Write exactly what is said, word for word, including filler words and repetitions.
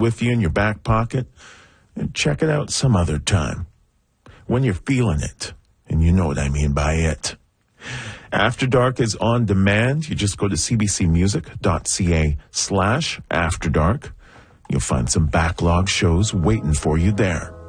with you in your back pocket, and check it out some other time. When you're feeling it, and you know what I mean by it. After Dark is on demand. You just go to cbcmusic.ca slash After Dark. You'll find some backlog shows waiting for you there.